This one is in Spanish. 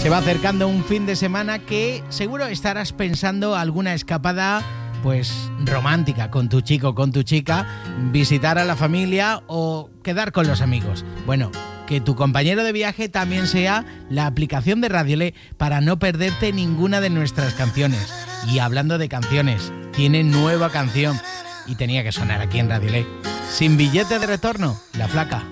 Se va acercando un fin de semana que seguro estarás pensando alguna escapada pues romántica con tu chico, con tu chica, visitar a la familia o quedar con los amigos. Bueno, que tu compañero de viaje también sea la aplicación de Radiolé para no perderte ninguna de nuestras canciones. Y hablando de canciones, tiene nueva canción y tenía que sonar aquí en Radiolé. Sin billete de retorno, La Flaca.